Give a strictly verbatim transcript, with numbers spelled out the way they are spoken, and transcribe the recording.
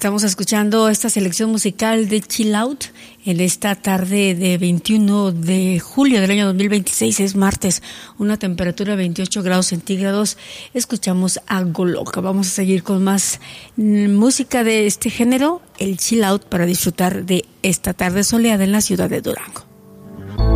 Estamos escuchando esta selección musical de Chill Out en esta tarde de veintiuno de julio del año dos mil veintiséis, es martes, una temperatura de veintiocho grados centígrados. Escuchamos a Goloka. Vamos a seguir con más música de este género, el Chill Out, para disfrutar de esta tarde soleada en la ciudad de Durango.